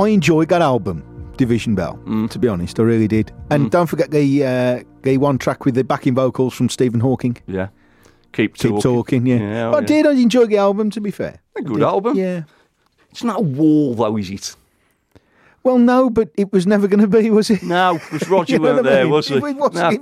I enjoyed that album, Division Bell, to be honest. I really did. And don't forget the one track with the backing vocals from Stephen Hawking. Yeah. Keep talking. Yeah. I did. I enjoyed the album, to be fair. A good album. Yeah. It's not a wall, though, is it? Well, no, but it was never going to be, was it? No, because Roger You know weren't what I there, mean? was he? It wasn't.